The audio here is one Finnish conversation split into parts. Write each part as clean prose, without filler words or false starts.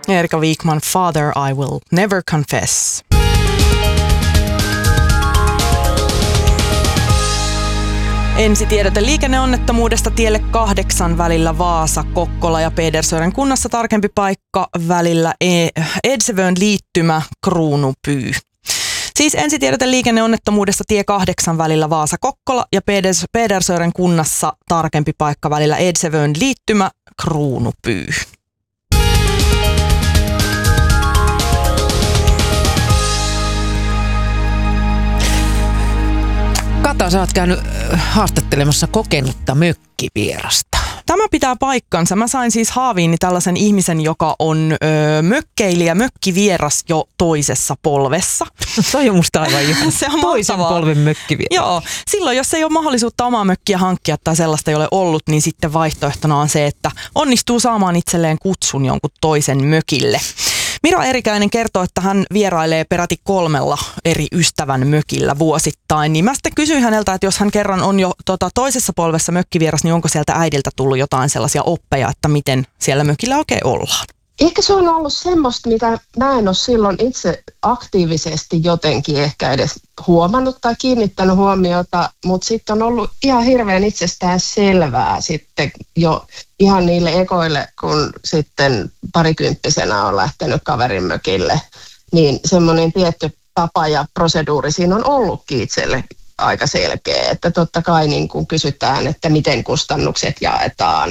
Erika Wikman, Father, I Will Never Confess. Ensitiedote liikenneonnettomuudesta tielle 8 välillä Vaasa, Kokkola ja Pedersören kunnassa, tarkempi paikka välillä Edsevön liittymä Kruunupyy. Siis ensitiedote liikenneonnettomuudesta tie 8 välillä Vaasa, Kokkola ja Pedersören kunnassa, tarkempi paikka välillä Edsevön liittymä Kruunupyy. Kata, sä oot käynyt haastattelemassa kokenutta mökkivierasta. Tämä pitää paikkansa. Mä sain siis haaviini tällaisen ihmisen, joka on mökkeilijä, mökkivieras jo toisessa polvessa. Se on jo musta aivan ihan. Se on toisen mahtavaa. polven mökkivieras. Joo, silloin jos ei ole mahdollisuutta omaa mökkiä hankkia tai sellaista ei ole ollut, niin sitten vaihtoehtona on se, että onnistuu saamaan itselleen kutsun jonkun toisen mökille. Mira Erikäinen kertoo, että hän vierailee peräti 3 eri ystävän mökillä vuosittain. Niin mä sitten kysyin häneltä, että jos hän kerran on jo toisessa polvessa mökkivieras, niin onko sieltä äidiltä tullut jotain sellaisia oppeja, että miten siellä mökillä oikein ollaan? Ehkä se on ollut semmoista, mitä mä en ole silloin itse aktiivisesti jotenkin ehkä edes huomannut tai kiinnittänyt huomiota, mutta sitten on ollut ihan hirveän itsestään selvää sitten jo ihan niille ekoille, kun sitten parikymppisenä on lähtenyt kaverin mökille, niin semmoinen tietty tapa ja proseduuri siinä on ollutkin itselle aika selkeä, että totta kai niin kun kysytään, että miten kustannukset jaetaan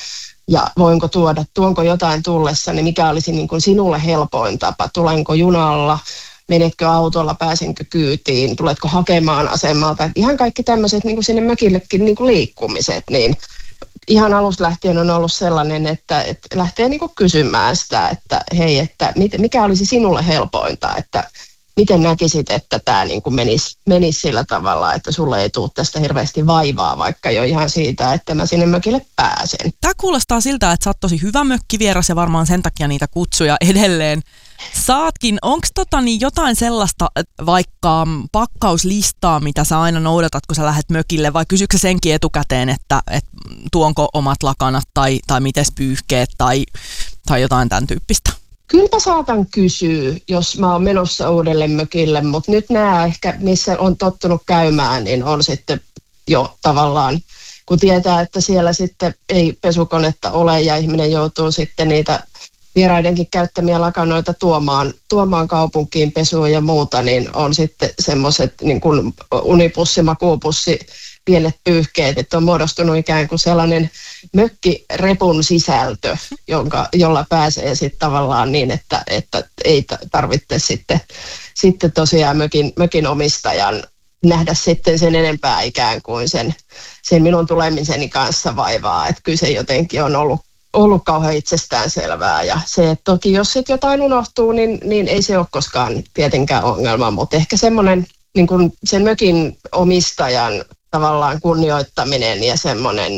ja tuonko jotain tullessa, niin mikä olisi niin kuin sinulle helpoin tapa? Tulenko junalla, menetkö autolla, pääsenkö kyytiin, tuletko hakemaan asemalta? Ihan kaikki tämmöiset niin kuin sinne mökillekin niin kuin liikkumiset, niin ihan alusta lähtien on ollut sellainen, että lähtee niin kuin kysymään sitä, että hei, että mikä olisi sinulle helpointa, että miten näkisit, että tämä niin kuin menisi sillä tavalla, että sulle ei tule tästä hirveästi vaivaa, vaikka jo ihan siitä, että mä sinne mökille pääsen. Tämä kuulostaa siltä, että sä oot tosi hyvä mökkivieras ja varmaan sen takia niitä kutsuja edelleen saatkin. Onko jotain sellaista vaikka pakkauslistaa, mitä sä aina noudatat, kun sä lähdet mökille, vai kysytkö senkin etukäteen, että tuonko omat lakanat tai mites pyyhkeet tai jotain tämän tyyppistä? Kyllä saatan kysyä, jos mä oon menossa uudelle mökille, mutta nyt nämä ehkä, missä on tottunut käymään, niin on sitten jo tavallaan, kun tietää, että siellä sitten ei pesukonetta ole ja ihminen joutuu sitten niitä vieraidenkin käyttämiä lakanoita tuomaan kaupunkiin pesuun ja muuta, niin on sitten semmoiset niin kuin unipussi, makuupussi, pienet pyyhkeet, että on muodostunut ikään kuin sellainen mökkirepun sisältö, jolla pääsee sitten tavallaan niin, että ei tarvitse sitten tosiaan mökin omistajan nähdä sitten sen enempää ikään kuin sen minun tulemiseni kanssa vaivaa, että kyllä se jotenkin on ollut kauhean itsestäänselvää ja se, että toki jos sitten jotain unohtuu, niin ei se ole koskaan tietenkään ongelma, mutta ehkä semmoinen niin kuin sen mökin omistajan tavallaan kunnioittaminen ja semmoinen